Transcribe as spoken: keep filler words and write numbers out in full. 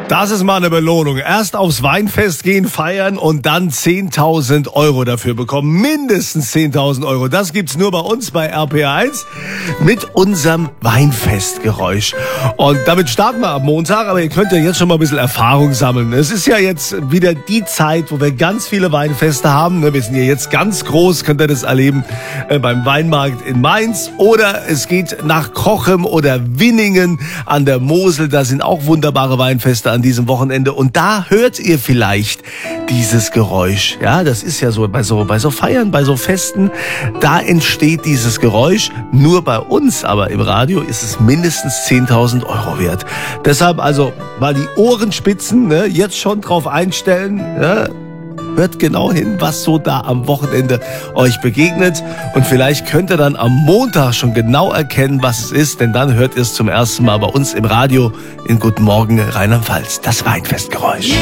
Das ist mal eine Belohnung. Erst aufs Weinfest gehen, feiern und dann zehntausend Euro dafür bekommen. Mindestens zehntausend Euro. Das gibt's nur bei uns bei R P R eins mit unserem Weinfestgeräusch. Und damit starten wir am Montag, aber ihr könnt ja jetzt schon mal ein bisschen Erfahrung sammeln. Es ist ja jetzt wieder die Zeit, wo wir ganz viele Weinfeste haben. Wir sind ja jetzt ganz groß, könnt ihr das erleben beim Weinmarkt in Mainz. Oder es geht nach Cochem oder Winningen an der Mosel. Da sind auch wunderbare Weinfeste an diesem Wochenende. Und da hört ihr vielleicht dieses Geräusch. Ja, das ist ja so bei so, bei so Feiern, bei so Festen. Da entsteht dieses Geräusch. Nur bei uns aber im Radio ist es mindestens zehntausend Euro wert. Deshalb also mal die Ohren spitzen, ne? Jetzt schon drauf einstellen. Ja? Hört genau hin, was so da am Wochenende euch begegnet. Und vielleicht könnt ihr dann am Montag schon genau erkennen, was es ist. Denn dann hört ihr es zum ersten Mal bei uns im Radio in Guten Morgen Rheinland-Pfalz. Das Weinfestgeräusch.